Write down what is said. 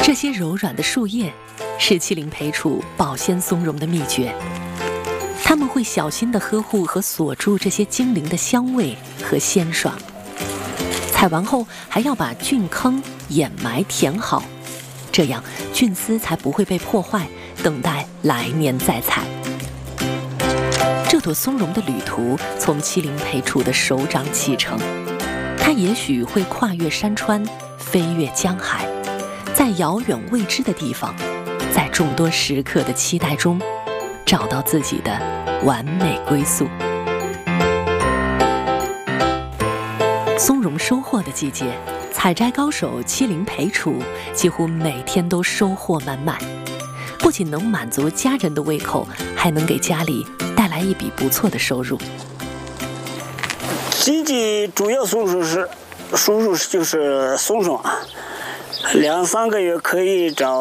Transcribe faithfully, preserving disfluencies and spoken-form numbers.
这些柔软的树叶是麒麟陪处保鲜松茸的秘诀。他们会小心地呵护和锁住这些精灵的香味和鲜爽。采完后还要把菌坑掩埋填好，这样菌丝才不会被破坏，等待来年再采。这朵松茸的旅途从麒麟陪处的手掌启程，它也许会跨越山川，飞越江海，在遥远未知的地方，在众多食客的期待中，找到自己的完美归宿。松茸收获的季节，采摘高手麒麟陪处几乎每天都收获满满，不仅能满足家人的胃口，还能给家里带来一笔不错的收入。 这季主要收入是收入就是松茸，两三个月可以找